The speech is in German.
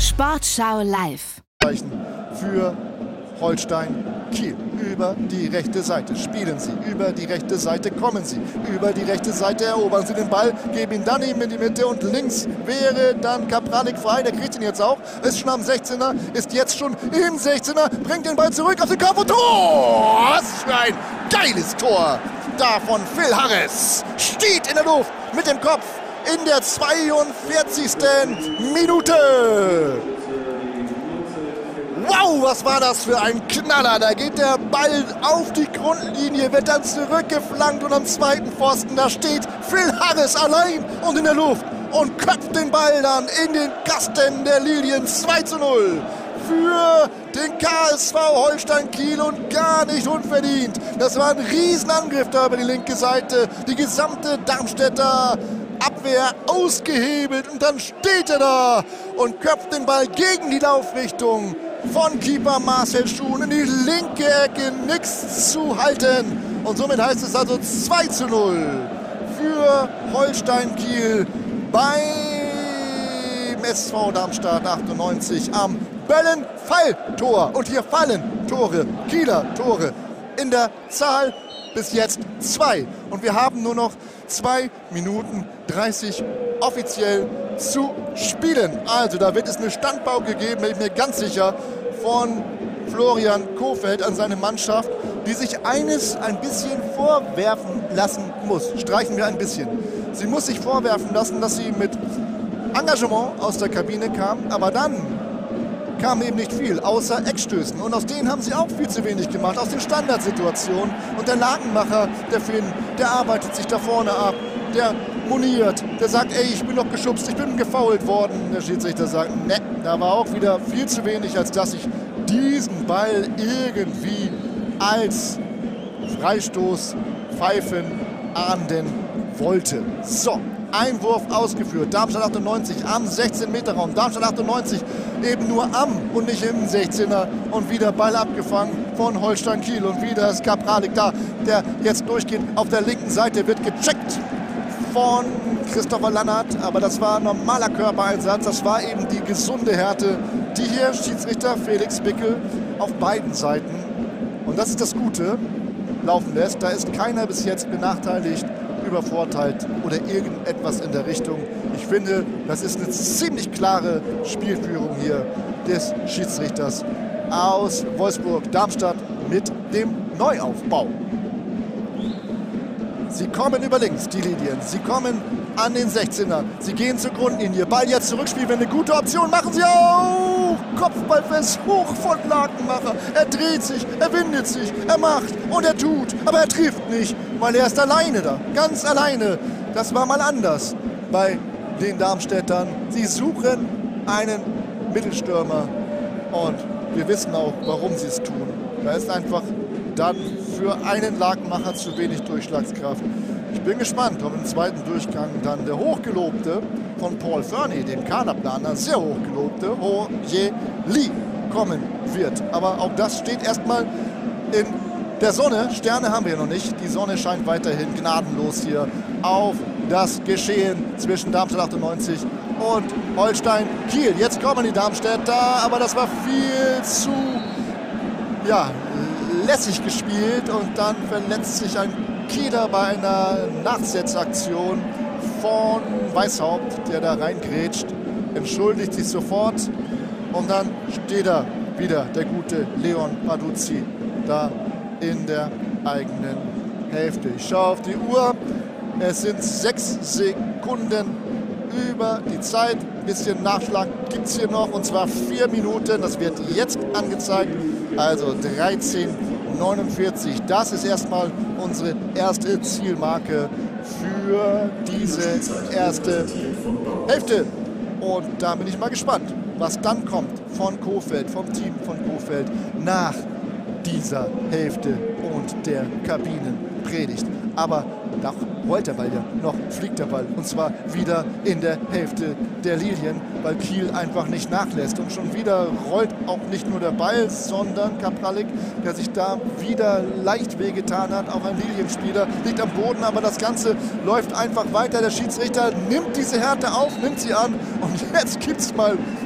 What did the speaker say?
Sportschau live. Für Holstein Kiel. Über die rechte Seite spielen sie, über die rechte Seite kommen sie, über die rechte Seite erobern sie den Ball, geben ihn dann eben in die Mitte und links wäre dann Kapralik frei, der kriegt ihn jetzt auch, ist schon am 16er, ist jetzt schon im 16er, bringt den Ball zurück auf den Kopf und Tor! Was für ein geiles Tor da von Phil Harris, steht in der Luft mit dem Kopf in der 42. Minute. Wow, was war das für ein Knaller. Da geht der Ball auf die Grundlinie, wird dann zurückgeflankt und am zweiten Pfosten, da steht Phil Harris allein und in der Luft und köpft den Ball dann in den Kasten der Lilien. 2:0 für den KSV Holstein Kiel und gar nicht unverdient. Das war ein Riesenangriff da über die linke Seite. Die gesamte Darmstädter Abwehr ausgehebelt und dann steht er da und köpft den Ball gegen die Laufrichtung von Keeper Marcel Schuhn in die linke Ecke, nichts zu halten. Und somit heißt es also 2:0 für Holstein Kiel beim SV Darmstadt 98 am Böllenfalltor. Und hier fallen Tore, Kieler Tore in der Zahl bis jetzt 2. Und wir haben nur noch 2 Minuten 30 offiziell zu spielen. Also da wird es eine Standpauke geben, bin ich mir ganz sicher, von Florian Kohfeldt an seine Mannschaft, die sich eines ein bisschen vorwerfen lassen muss. Streichen wir ein bisschen. Sie muss sich vorwerfen lassen, dass sie mit Engagement aus der Kabine kam, aber dann kam eben nicht viel, außer Eckstößen. Und aus denen haben sie auch viel zu wenig gemacht, aus den Standardsituationen. Und der Lakenmacher, der Finn, der arbeitet sich da vorne ab, der moniert, der sagt, ey, ich bin doch geschubst, ich bin gefoult worden. Der Schiedsrichter sagt, ne, da war auch wieder viel zu wenig, als dass ich diesen Ball irgendwie als Freistoß pfeifen ahnden wollte. So, Einwurf ausgeführt. Darmstadt 98 am 16-Meter-Raum. Darmstadt 98 eben nur am und nicht im 16er. Und wieder Ball abgefangen von Holstein Kiel. Und wieder ist Kapralik da, der jetzt durchgeht. Auf der linken Seite wird gecheckt von Christopher Lannert. Aber das war ein normaler Körpereinsatz. Das war eben die gesunde Härte, die hier Schiedsrichter Felix Bickel auf beiden Seiten, und das ist das Gute, laufen lässt. Da ist keiner bis jetzt benachteiligt, übervorteilt oder irgendetwas in der Richtung. Ich finde, das ist eine ziemlich klare Spielführung hier des Schiedsrichters aus Wolfsburg. Darmstadt mit dem Neuaufbau. Sie kommen über links, die Lilien. Sie kommen an den 16er. Sie gehen zur Grundlinie. Ball jetzt zurückspielen, wenn eine gute Option. Machen sie auch! Kopfballfest hoch von Lakenmacher. Er dreht sich, er windet sich, er macht und er tut. Aber er trifft nicht, weil er ist alleine da. Ganz alleine. Das war mal anders bei den Darmstädtern. Sie suchen einen Mittelstürmer. Und wir wissen auch, warum sie es tun. Da ist einfach dann für einen Lakenmacher zu wenig Durchschlagskraft. Ich bin gespannt, ob im zweiten Durchgang dann der Hochgelobte von Paul Fernie, dem Kaderplaner, sehr hochgelobte Roger Lee kommen wird. Aber auch das steht erstmal in der Sonne. Sterne haben wir noch nicht. Die Sonne scheint weiterhin gnadenlos hier auf das Geschehen zwischen Darmstadt 98 und Holstein Kiel. Jetzt kommen die Darmstädter, aber das war viel zu lässig gespielt und dann verletzt sich ein Kieler bei einer Nachsetzaktion von Weishaupt, der da reingrätscht, entschuldigt sich sofort und dann steht da wieder der gute Leon Paduzzi da in der eigenen Hälfte. Ich schaue auf die Uhr, es sind 6 Sekunden über die Zeit. Ein bisschen Nachschlag gibt es hier noch, und zwar 4 Minuten. Das wird jetzt angezeigt. Also 13:49. Das ist erstmal unsere erste Zielmarke für diese erste Hälfte. Und da bin ich mal gespannt, was dann kommt von Kohfeldt, vom Team von Kohfeldt nach dieser Hälfte und der Kabinenpredigt. Aber noch rollt der Ball ja, noch fliegt der Ball. Und zwar wieder in der Hälfte der Lilien, weil Kiel einfach nicht nachlässt. Und schon wieder rollt auch nicht nur der Ball, sondern Kapralik, der sich da wieder leicht wehgetan hat. Auch ein Lilienspieler liegt am Boden, aber das Ganze läuft einfach weiter. Der Schiedsrichter nimmt diese Härte auf, nimmt sie an. Und jetzt gibt es mal